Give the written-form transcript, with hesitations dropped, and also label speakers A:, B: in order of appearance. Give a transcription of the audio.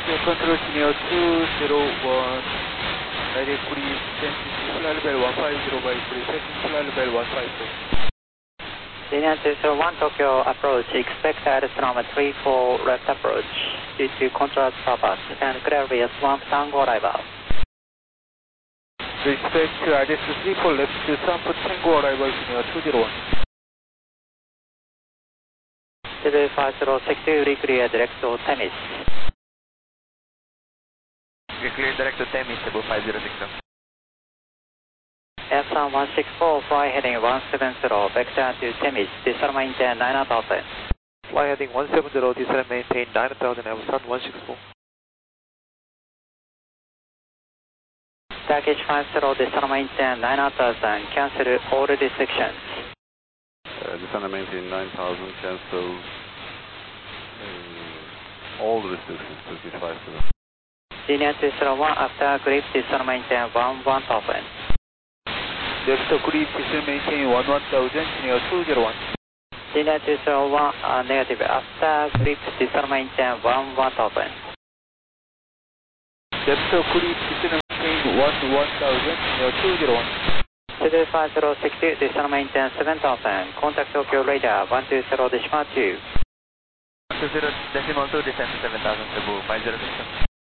A: control Chino 201, direct cruise descent flight level 150 by 3 seconds, flight level 152.
B: Linear 201 Tokyo approach, expect altimeter 34 left approach due to control purpose and clear via swamp tango arrival.
A: We expect IDS 34 left to Sampo Tango arrival near 201.
B: 75062 reclear direct to Temis.
C: Reclear direct to Temis, Cebu 506.
B: F1 164, fly heading 170, vector to Temis, descent maintain 9000.
A: Fly heading 170, descent maintain 9000, F1 164.
B: Turkish 50, descent maintain 9000, cancel all restrictions.
D: Descent maintain 9000, cancel all restrictions, Turkish 50.
B: Linear 201, after grip, descent maintain 1000.
A: Left grip, descent maintain 1000, near 201.
B: Linear 201, negative, after grip, descent maintain 1000.
A: Left grip, descent maintain 1000, near 201.
B: 75062, descent maintain 7000, contact Tokyo radar 120.2.
C: 20.2, descent to 7000, Cebu 506.